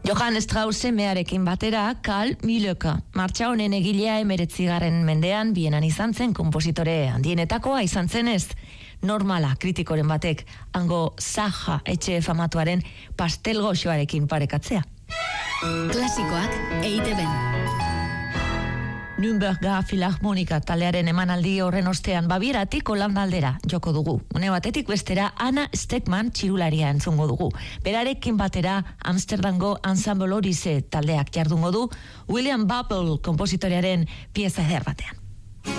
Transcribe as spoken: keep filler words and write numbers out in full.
Johann Strauss semearekin batera, Karl Mielke. Martxa honen egilea emeretzigarren mendean bienan izan zen konpositore handienetakoa izan zenez. Normala kritikoren batek hango Saja etxe famatuaren pastelgoxoarekin parekatzea. Klasikoak E I T B. Nürnberga Filharmonika taldearen emanaldi horren ostean Bavieratik Holanda aldera joko dugu. Une batetik bestera Anna Stegman txirularia entzungo dugu. Berarekin batera Amsterdamgo Ensemble Odyssey taldeak jardungo du William Buble konpositorearen pieza eder batean.